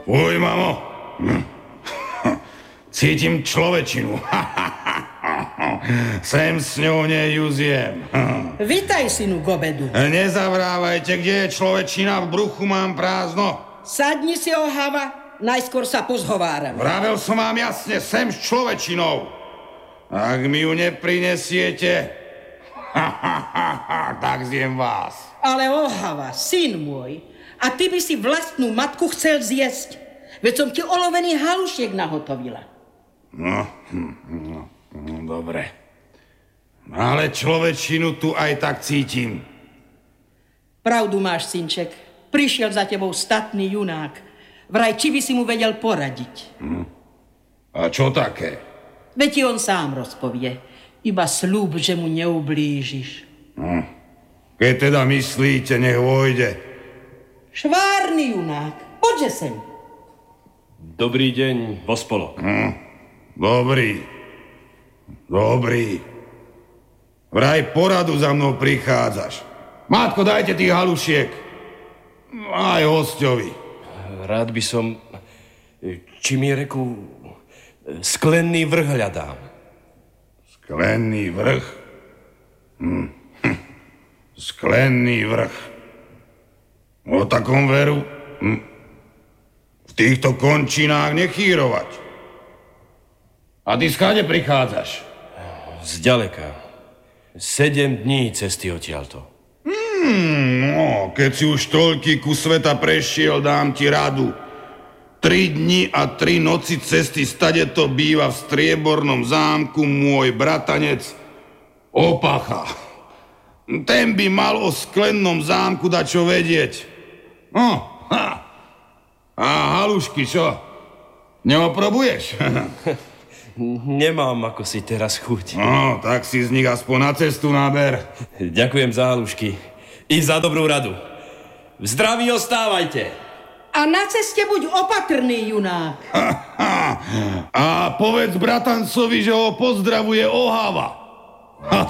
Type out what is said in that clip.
Uj, mamo. Cítim človečinu. Sem s ňou nejuziem. Vitaj, synu, k obedu. Nezavrávajte, kde je človečina, v bruchu mám prázdno. Sadni si, Ohava, najskôr sa pozhovárame. Vravel som vám jasne, sem s človečinou. Ak mi ju neprinesiete, tak zjem vás. Ale Ohava, syn môj, a ty by si vlastnú matku chcel zjesť. Veď som ti olovený halušiek nahotovila. No, dobre. Ale človečinu tu aj tak cítim. Pravdu máš, synček. Prišiel za tebou statný junák. Vraj, či by si mu vedel poradiť. A čo také? Veď ti on sám rozpovie. Iba sľub, že mu neublížiš. Keď teda myslíte, nech vojde. Švárny junák, poďže sem. Dobrý deň, Vospolo. Dobrý. Vraj poradu za mnou prichádzaš. Matko, dajte tých halušiek. Aj hosťovi. Rád by som, či mi reku, sklenný vrch hľadám. Sklenný vrch? Sklenný vrch. O takom veru v týchto končinách nechýrovať. A ty skáde prichádzaš? Zďaleka. 7 dní cesty odtiaľto. No, keď si už toľký kus sveta prešiel, dám ti radu. 3 dni a 3 noci cesty stade to býva v striebornom zámku môj bratanec Opacha. Ten by mal o sklennom zámku dačo vedieť. A halušky, čo? Neoprobuješ? Nemám ako si teraz chuť. No, tak si z nich aspoň na cestu naber. Ďakujem za halušky. I za dobrú radu. V zdraví ostávajte. A na ceste buď opatrný, junák. A povedz bratancovi, že ho pozdravuje Ohava.